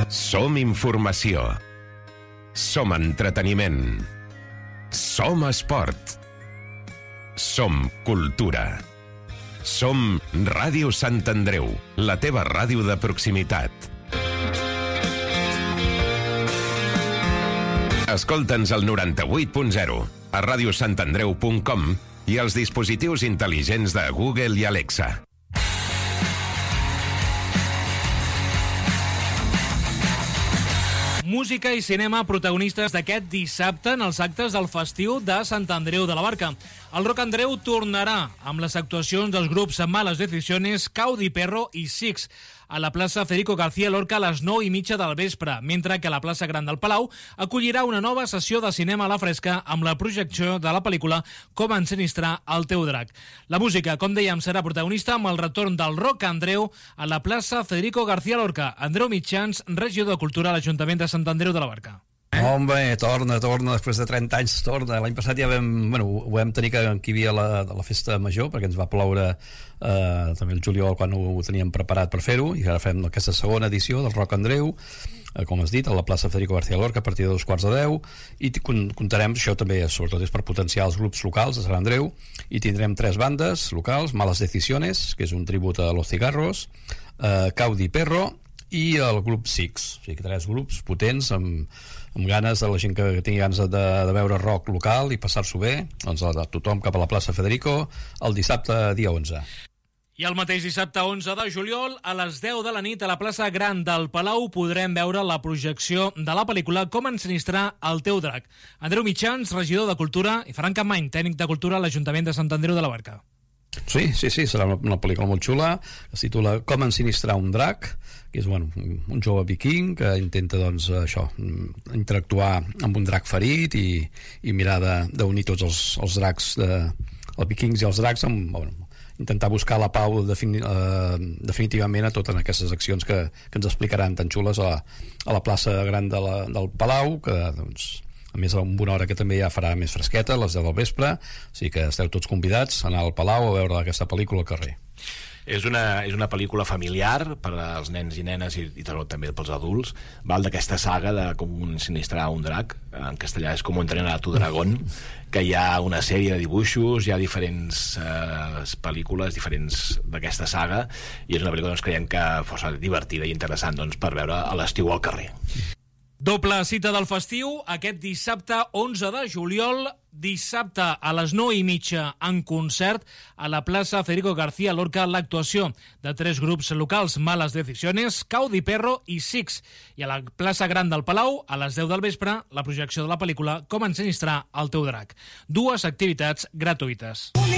Som informació. Som entreteniment. Som esport. Som cultura. Som Ràdio Sant Andreu, la teva ràdio de proximitat. Escolta'ns al 98.0, a radiosantandreu.com i als dispositius intel·ligents de Google i Alexa. Música i cinema protagonistes d'aquest dissabte en els actes del festiu de Sant Andreu de la Barca. El Rock Andreu tornarà amb les actuacions dels grups Malas Decisiones, Caudi Perro i Six a la plaça Federico García Lorca a les 9:30 del vespre, mentre que la plaça Gran del Palau acollirà una nova sessió de cinema a la fresca amb la projecció de la pel·lícula Com ensinistrar el teu drac. La música, com dèiem, serà protagonista amb el retorn del Rock Andreu a la plaça Federico García Lorca. Andreu Mitjans, regidor de Cultura a l'Ajuntament de Sant Andreu de la Barca. Home, torna, després de 30 anys torna. L'any passat ja ho vam tenir que aquí hi havia la festa major, perquè ens va ploure també el juliol quan ho teníem preparat per fer-ho, i ara fem aquesta segona edició del Rock Andreu, com has dit, a la plaça Federico García Lorca a partir de 2:45, i comptarem, això també sobretot és per potenciar els grups locals de Sant Andreu, i tindrem 3 bandes locals: Malas Decisiones, que és un tribut a Los Cigarros, Caudi Perro i el grup Six. O sigui, 3 grups potents amb ganes de la gent que tingui ganes de veure rock local i passar-s'ho bé, doncs a tothom cap a la plaça Federico el dissabte dia 11. I el mateix dissabte 11 de juliol, a les 10 de la nit, a la plaça Gran del Palau, podrem veure la projecció de la pel·lícula Com ensinistrar el teu drac. Andreu Mitjans, regidor de Cultura, i Ferran Campmany, tècnic de Cultura a l'Ajuntament de Sant Andreu de la Barca. Sí, serà una pel·lícula molt xula, que es titula Com ensinistrar un drac, que és un jove viking que intenta interactuar amb un drac ferit i mirar d'unir tots els dracs, els vikings i els dracs, intentar buscar la pau definitivament a totes aquestes accions que ens explicaran tan xules a la plaça Gran del Palau, que a més amb una hora que també ja farà més fresqueta, a les 10 del vespre, o sigui que esteu tots convidats a anar al Palau a veure aquesta pel·lícula al carrer. És una pel·lícula familiar per als nens i nenes i també pels adults. Val d'aquesta saga de Com ensinistrar un drac, en castellà és Com entrenar a tu dragón, que hi ha una sèrie de dibuixos, hi ha diferents pel·lícules diferents d'aquesta saga, i és una pel·lícula creiem que força divertida i interessant per veure a l'estiu al carrer. Doble cita del festiu, aquest dissabte 11 de juliol, dissabte a les 9:30 en concert a la plaça Federico García Lorca, l'actuació de 3 grups locals, Malas Decisiones, Caudi Perro i Six, i a la plaça Gran del Palau, a les 10 del vespre, la projecció de la pel·lícula Com ensinistrar el teu drac. 2 activitats gratuïtes.